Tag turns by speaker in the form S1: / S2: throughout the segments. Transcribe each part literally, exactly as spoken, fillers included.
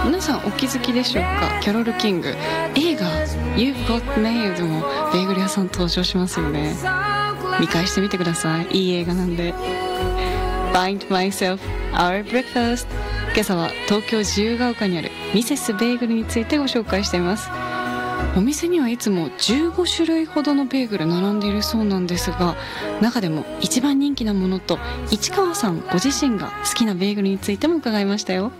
S1: 皆さんお気づきでしょうか。キャロル・キング、映画 You've Got Mail でもベーグル屋さん登場しますよね。見返してみてください、いい映画なんで。 Find Myself Our Breakfast、 今朝は東京自由が丘にあるミセスベーグルについてご紹介しています。お店にはいつもじゅうごしゅるいほどのベーグル並んでいるそうなんですが、中でも一番人気なものと市川さんご自身が好きなベーグルについても伺いましたよ。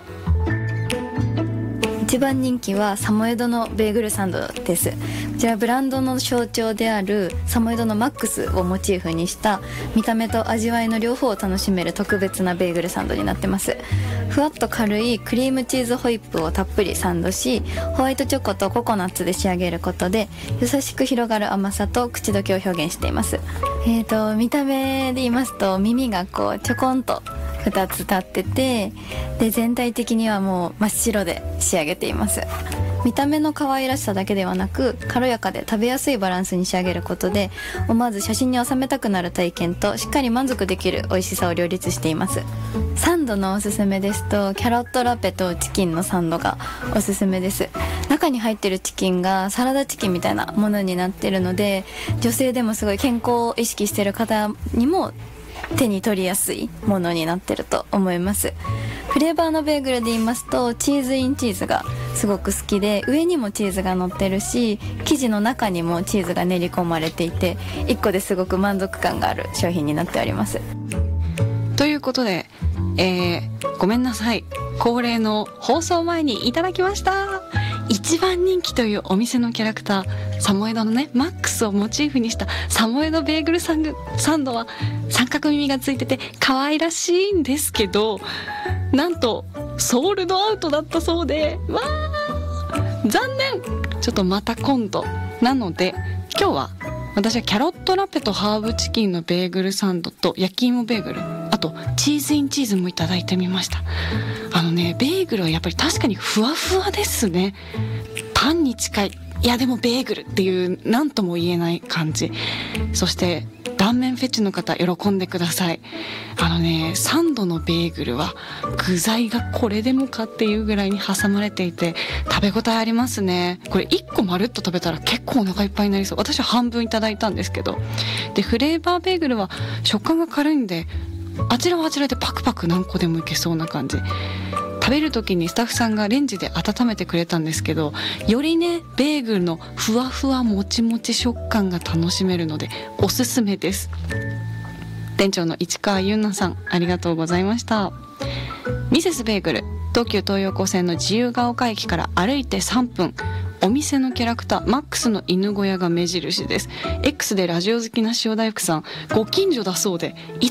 S2: 一番人気はサモエドのベーグルサンドです。こちらブランドの象徴であるサモエドのマックスをモチーフにした見た目と味わいの両方を楽しめる特別なベーグルサンドになってます。ふわっと軽いクリームチーズホイップをたっぷりサンドし、ホワイトチョコとココナッツで仕上げることで優しく広がる甘さと口どけを表現しています。えーと見た目で言いますと、耳がこうちょこんとふたつ立ってて、で全体的にはもう真っ白で仕上げています。見た目の可愛らしさだけではなく、軽やかで食べやすいバランスに仕上げることで、思わず写真に収めたくなる体験としっかり満足できる美味しさを両立しています。サンドのおすすめですと、キャロットラペとチキンのサンドがおすすめです。中に入ってるチキンがサラダチキンみたいなものになってるので、女性でもすごい健康を意識してる方にも手に取りやすいものになってると思います。フレーバーのベーグルで言いますと、チーズインチーズがすごく好きで、上にもチーズが乗ってるし、生地の中にもチーズが練り込まれていて、いっこですごく満足感がある商品になっております。
S1: ということで、えー、ごめんなさい、恒例の放送前にいただきました。一番人気というお店のキャラクター、サモエドのねマックスをモチーフにしたサモエドベーグルサングサンドは三角耳がついてて可愛らしいんですけど、なんとソールドアウトだったそうで、わー残念。ちょっとまた今度なので、今日は私はキャロットラペとハーブチキンのベーグルサンドと焼き芋ベーグル、あとチーズインチーズもいただいてみました。あのね、ベーグルはやっぱり確かにふわふわですね。パンに近い、いやでもベーグルっていう何とも言えない感じ。そして断面フェチの方喜んでください。あのね、サンドのベーグルは具材がこれでもかっていうぐらいに挟まれていて食べ応えありますね。これいっこまるっと食べたら結構お腹いっぱいになりそう。私は半分いただいたんですけど、でフレーバーベーグルは食感が軽いんで、あちらはあちらでパクパク何個でもいけそうな感じ。食べる時にスタッフさんがレンジで温めてくれたんですけど、よりねベーグルのふわふわもちもち食感が楽しめるのでおすすめです。店長の市川優奈さん、ありがとうございました。ミセスベーグル、東急東横線の自由が丘駅から歩いてさんぷん、お店のキャラクターマックスの犬小屋が目印です。 X でラジオ好きな塩大福さん、ご近所だそうでいつ